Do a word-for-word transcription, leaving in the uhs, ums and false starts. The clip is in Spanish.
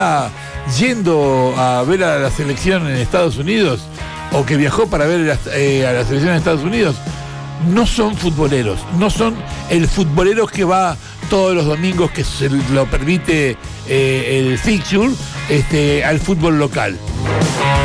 yendo a ver a la selección en Estados Unidos o que viajó para ver a la, eh, a la selección en Estados Unidos, no son futboleros, no son el futbolero que va todos los domingos, que se lo permite eh, el fixture, este, al fútbol local.